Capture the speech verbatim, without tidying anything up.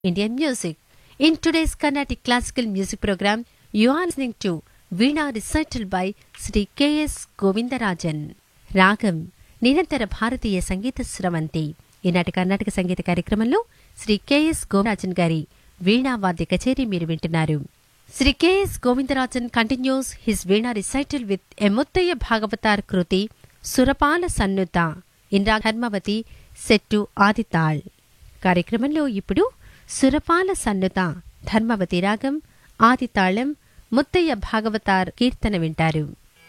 Indian music. In today's Carnatic classical music program, you are listening to Veena recital by Sri K S Govindarajan. రాగం నిరంతర భారతీయ సంగీత స్రవంతి. ఈనాటి కర్ణాటక సంగీత కార్యక్రమంలో Shri K S Govindarajan గారి వీణా వాద్య కచేరీ మీరు వింటున్నారు. Shri K S Govindarajan continuous his veena recital with a Muthaiah Bhagavatar Kriti సురపాల సన్నుత in raag Dharmavati set ఆదితాళ్. కార్యక్రమంలో ఇప్పుడు సురపాల సన్నుత ధర్మవతి రాగం ఆదితాళం ముత్తయ్య భాగవతార్ కీర్తన వింటారు.